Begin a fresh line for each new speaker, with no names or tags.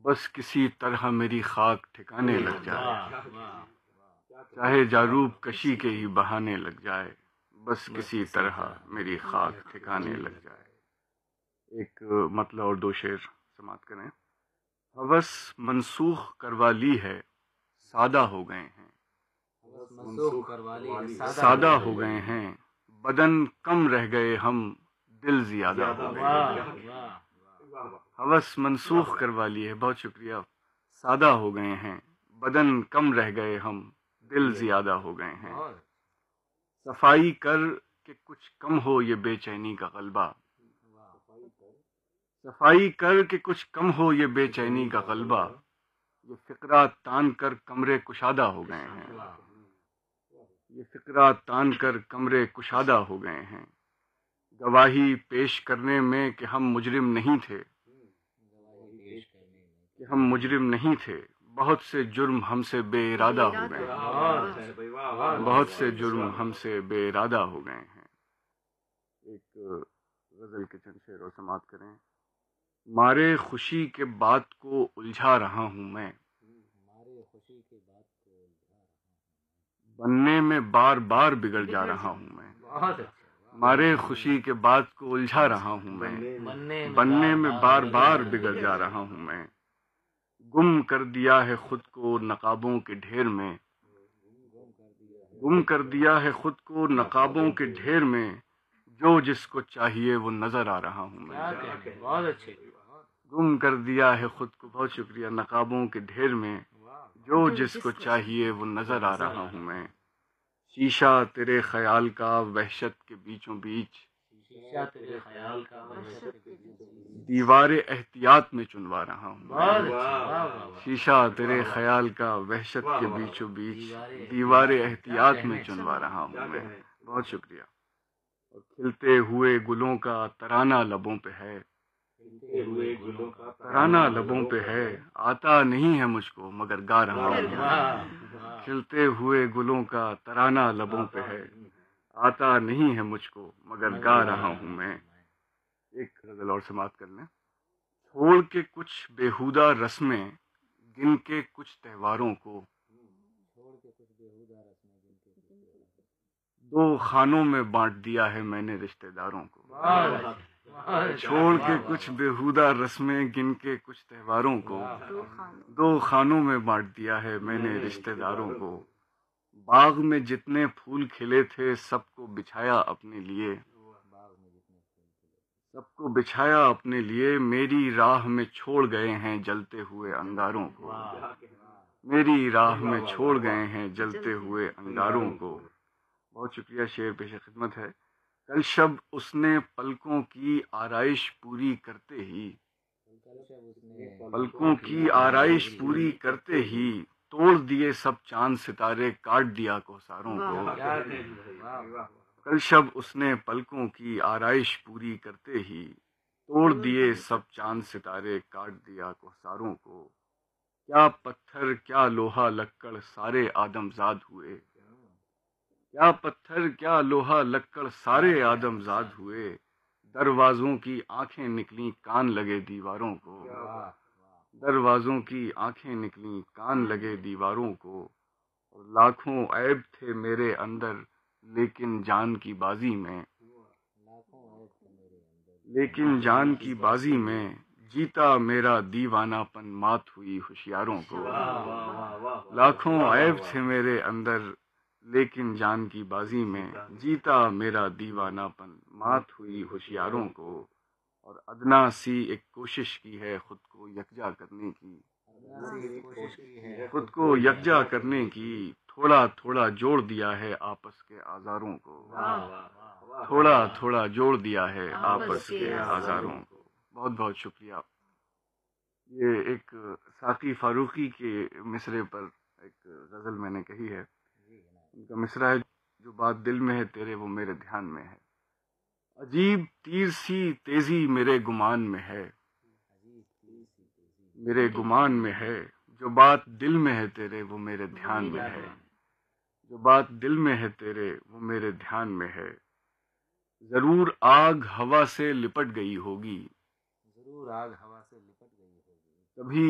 بس کسی طرح میری خاک ٹھکانے لگ جائے، چاہے جاروب کشی کے ہی بہانے لگ جائے، بس کسی طرح میری خاک ٹھکانے لگ جائے۔ ایک مطلب اور دو شعر سماعت کریں۔ ہوس منسوخ کروا لی ہے، سادہ ہو گئے ہیں، سادہ ہو گئے ہیں، بدن کم رہ گئے ہم، دل زیادہ ہو گئے ہیں۔ ہوس منسوخ کروا لی ہے، بہت شکریہ، سادہ ہو گئے ہیں، بدن کم رہ گئے ہم، دل زیادہ ہو گئے ہیں۔ صفائی کر کہ کچھ کم ہو یہ بے چینی کا غلبہ، صفائی کر کہ کچھ کم ہو یہ بے چینی کا غلبہ، یہ فقرہ تان کر کمرے کشادہ ہو گئے ہیں، یہ فقرہ تان کر کمرے کشادہ ہو گئے ہیں۔ گواہی پیش کرنے میں کہ ہم مجرم نہیں تھے، کہ ہم مجرم نہیں تھے، بہت سے جرم ہم سے بے ارادہ ہو گئے ہیں، بہت سے جرم ہم سے بے ارادہ ہو گئے ہیں۔ ایک غزل کے چند شعر اور سماعت کریں۔ مارے خوشی کے بات کو الجھا رہا ہوں میں، بننے میں بار بار بگڑ جا رہا ہوں میں، مارے خوشی کے بات کو الجھا رہا ہوں میں، بننے میں بار بار بگڑ جا رہا ہوں میں۔ گم کر دیا ہے خود کو نقابوں کے ڈھیر میں، گم کر دیا ہے خود کو نقابوں کے ڈھیر میں، جو جس کو چاہیے وہ نظر آ رہا ہوں میں۔
بہت اچھے،
گم کر دیا ہے خود کو، بہت شکریہ، نقابوں کے ڈھیر میں، جو جس کو چاہیے وہ نظر آ رہا ہوں میں۔ شیشہ تیرے خیال کا وحشت کے بیچوں بیچ،
شیشہ تیرے خیال کا
دیوار احتیاط میں چنوا رہا ہوں میں۔
بہت اچھے، واہ واہ واہ۔
شیشہ تیرے خیال کا وحشت کے بیچوں بیچ، دیوار احتیاط میں چنوا رہا ہوں میں۔ بہت شکریہ۔ اور کھلتے ہوئے گلوں کا ترانہ لبوں پہ ہے، ترانہ لبوں پہ ہے، آتا نہیں ہے مجھ کو مگر گا رہا ہوں میں۔ کھلتے ہوئے گلوں کا ترانہ لبوں پہ ہے، آتا نہیں ہے مجھ کو مگر گا رہا ہوں میں۔ ایک غزل اور سماعت کر لیں۔ چھوڑ کے کچھ بیہودہ رسمیں، گن کے کچھ تہواروں کو، دو خانوں میں بانٹ دیا ہے میں نے رشتہ داروں کو۔ چھوڑ کے کچھ بیہودہ رسمیں، گن کے کچھ تہواروں کو، دو خانوں میں بانٹ دیا ہے میں نے رشتہ داروں کو۔ باغ میں جتنے پھول کھلے تھے سب کو بچھایا اپنے لیے، سب کو بچھایا اپنے لیے، میری راہ میں چھوڑ گئے ہیں جلتے ہوئے انگاروں کو، میری راہ میں چھوڑ گئے ہیں جلتے ہوئے انگاروں کو۔ بہت شکریہ، شعر پیش خدمت ہے۔ کل شب اس نے پلکوں کی آرائش پوری کرتے ہی، پلکوں کی آرائش پوری کرتے ہی، توڑ دیے سب چاند ستارے، کاٹ دیا کوثروں کو۔ کل شب اس نے پلکوں کی آرائش پوری کرتے ہی، توڑ دیے سب چاند ستارے، کاٹ دیا کوثروں کو۔ کیا پتھر کیا لوہا لکڑ سارے آدم زاد ہوئے، کیا پتھر کیا لوہا لکڑ سارے آدم زاد ہوئے، دروازوں کی آنکھیں نکلیں کان لگے دیواروں کو، دروازوں کی آنکھیں نکلیں کان لگے دیواروں کو۔ اور لاکھوں عیب تھے میرے اندر لیکن جان کی بازی میں، لیکن جان کی بازی میں، جیتا میرا دیوانہ پن مات ہوئی ہوشیاروں کو۔ لاکھوں عیب تھے میرے اندر لیکن جان کی بازی میں، جیتا میرا دیوانہ پن مات ہوئی ہوشیاروں کو۔ اور ادنا سی ایک کوشش کی ہے خود کو یکجا کرنے کی، خود کو یکجا کرنے کی، تھوڑا تھوڑا جوڑ دیا ہے آپس کے آزاروں کو، تھوڑا تھوڑا جوڑ دیا ہے آپس کے آزاروں کو۔ بہت بہت شکریہ۔ یہ ایک ساقی فاروقی کے مصرے پر ایک غزل میں نے کہی ہے۔ ان کا مصرع ہے، جو بات دل میں ہے تیرے وہ میرے دھیان میں ہے، عجیب تیر سی تیزی میرے گمان میں ہے، میرے گمان میں ہے، جو بات دل میں ہے تیرے وہ میرے دھیان میں ہے، جو بات دل میں ہے تیرے وہ میرے دھیان میں ہے۔ ضرور آگ ہوا سے لپٹ گئی ہوگی،
ضرور آگ ہوا سے لپٹ گئی ہوگی،
کبھی